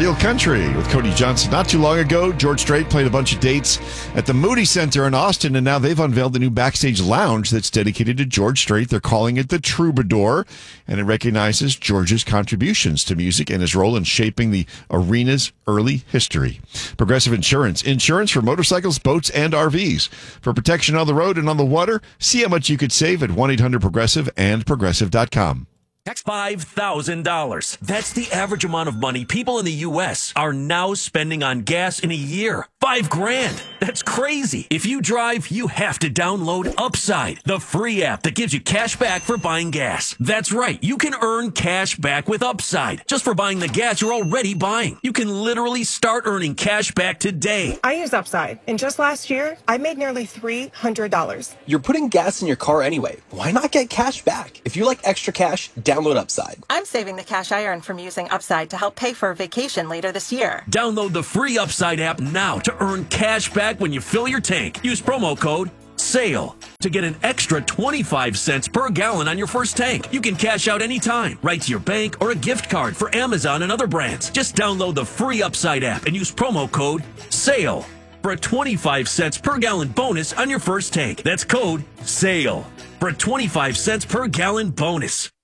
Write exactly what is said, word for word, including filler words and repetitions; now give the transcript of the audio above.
Real Country with Cody Johnson. Not too long ago, George Strait played a bunch of dates at the Moody Center in Austin, and now they've unveiled the new backstage lounge that's dedicated to George Strait. They're calling it the Troubadour, and it recognizes George's contributions to music and his role in shaping the arena's early history. Progressive Insurance. Insurance for motorcycles, boats, and R Vs. For protection on the road and on the water, see how much you could save at one eight hundred progressive and progressive dot com. five thousand dollars. That's the average amount of money people in the U S are now spending on gas in a year. Five grand. That's crazy. If you drive, you have to download Upside, the free app that gives you cash back for buying gas. That's right. You can earn cash back with Upside just for buying the gas you're already buying. You can literally start earning cash back today. I use Upside, and just last year, I made nearly three hundred dollars. You're putting gas in your car anyway. Why not get cash back? If you like extra cash, download Upside. I'm saving the cash I earn from using Upside to help pay for a vacation later this year. Download the free Upside app now to earn cash back when you fill your tank. Use promo code SALE to get an extra twenty-five cents per gallon on your first tank. You can cash out anytime, right to your bank or a gift card for Amazon and other brands. Just download the free Upside app and use promo code SALE for a twenty-five cents per gallon bonus on your first tank. That's code SALE for a twenty-five cents per gallon bonus.